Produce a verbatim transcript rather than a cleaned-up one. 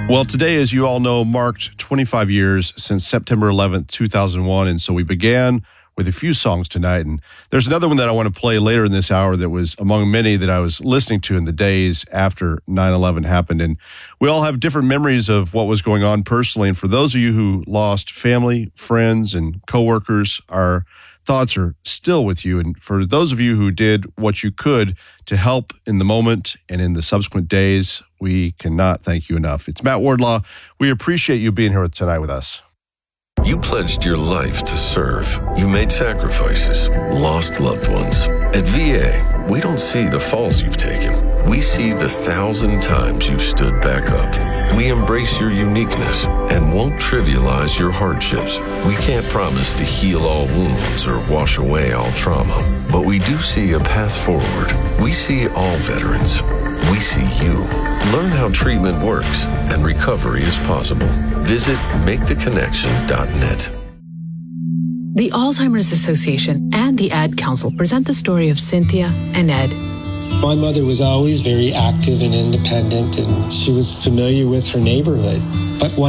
Well, today, as you all know, marked twenty-five years since September eleventh, two thousand one, and so we began with a few songs tonight, and there's another one that I want to play later in this hour that was among many that I was listening to in the days after nine eleven happened, and we all have different memories of what was going on personally, and for those of you who lost family, friends, and coworkers, our thoughts are still with you, and for those of you who did what you could to help in the moment and in the subsequent days, we cannot thank you enough. It's Matt Wardlaw. We appreciate you being here tonight with us. You pledged your life to serve. You made sacrifices, lost loved ones. At V A, we don't see the falls you've taken. We see the thousand times you've stood back up. We embrace your uniqueness and won't trivialize your hardships. We can't promise to heal all wounds or wash away all trauma, but we do see a path forward. We see all veterans. We see you. Learn how treatment works and recovery is possible. Visit make the connection dot net. The Alzheimer's Association and the Ad Council present the story of Cynthia and Ed. My mother was always very active and independent, and she was familiar with her neighborhood. But one